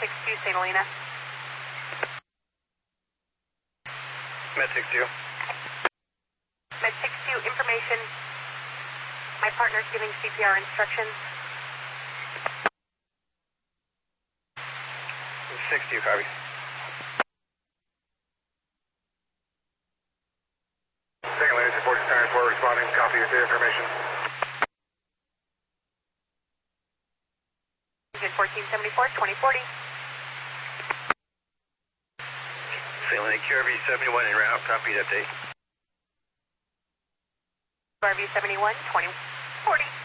62, St. Helena. Med 62. Med 62, information. My partner's giving CPR instructions. 62, copy. St. Helena's reporting center for responding. Copy with the information. Engine 1474, 2040. St. Helena QRV 71 en route. Copy that update. QRV 71, 2040.